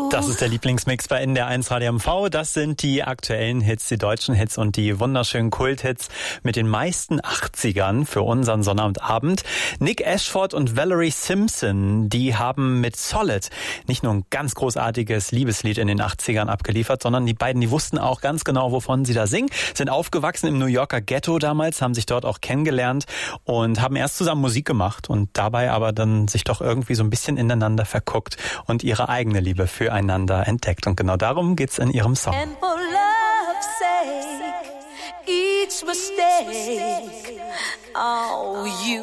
Das ist der Lieblingsmix bei NDR1 Radio MV. Das sind die aktuellen Hits, die deutschen Hits und die wunderschönen Kulthits mit den meisten 80ern für unseren Sonnabendabend. Nick Ashford und Valerie Simpson, die haben mit Solid nicht nur ein ganz großartiges Liebeslied in den 80ern abgeliefert, sondern die beiden, die wussten auch ganz genau, wovon sie da singen, sind aufgewachsen im New Yorker Ghetto damals, haben sich dort auch kennengelernt und haben erst zusammen Musik gemacht und dabei aber dann sich doch irgendwie so ein bisschen ineinander verguckt und ihre eigene Liebe füreinander entdeckt. Und genau darum geht's in ihrem Song. And for love's sake, each mistake, oh, you